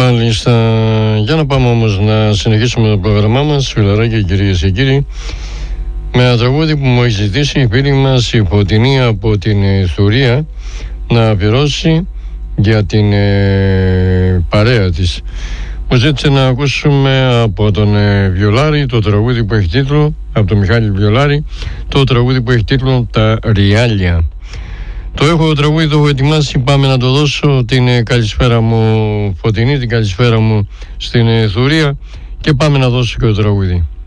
Μάλιστα. Για να πάμε όμως να συνεχίσουμε το πρόγραμμά μας, φιλαράκια, κυρίες και κύριοι, με ένα τραγούδι που μου έχει ζητήσει η φίλη μας η Φωτεινή από την Θουρία να αφιερώσει για την παρέα της. Μου ζήτησε να ακούσουμε από τον Βιολάρη το τραγούδι που έχει τίτλο, από τον Μιχάλη Βιολάρη, το τραγούδι που έχει τίτλο «Τα Ριάλια». Το έχω τραγούδι, το έχω ετοιμάσει, πάμε να το δώσω. Την καλησπέρα μου Φωτεινή, την καλησπέρα μου στην Θουρία και πάμε να δώσω και το τραγούδι.